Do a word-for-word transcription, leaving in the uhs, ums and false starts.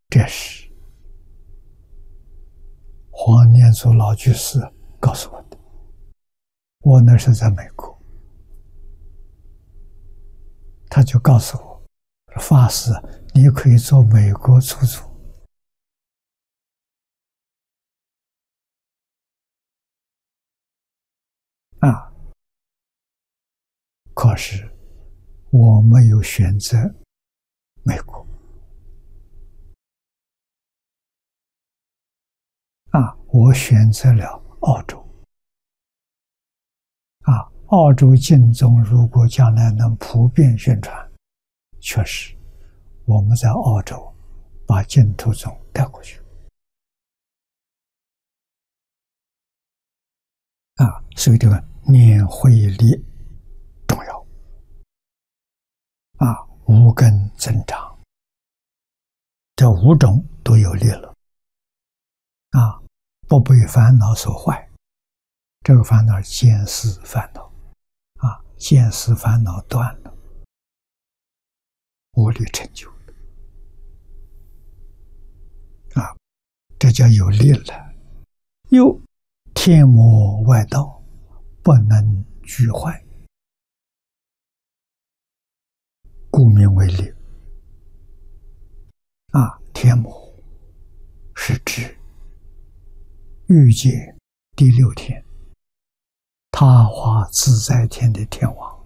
这是黄念祖老居士告诉我的。我那是在美国，他就告诉我，法师，你可以做美国出租。啊，可是我没有选择美国。啊，我选择了澳洲。啊，澳洲净宗如果将来能普遍宣传，确实，我们在澳洲把净土宗带过去。啊，所以这个念慧力重要。啊，无根增长，这五种都有力了。啊，不被烦恼所坏。这个烦恼见思烦恼，啊，见思烦恼断了，无力成就了。啊，这叫有力了。又天魔外道不能俱坏，故名为力。啊，天魔是指欲界第六天，他化自在天的天王。